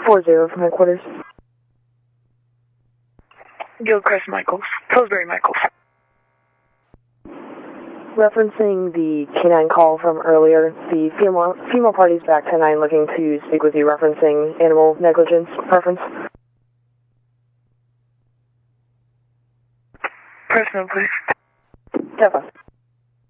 4-0 from headquarters. Gilchrist Michaels. Pillsbury Michaels. Referencing the K9 call from earlier, the female party's back to 9 looking to speak with you referencing animal negligence preference. Personal, please. Definitely.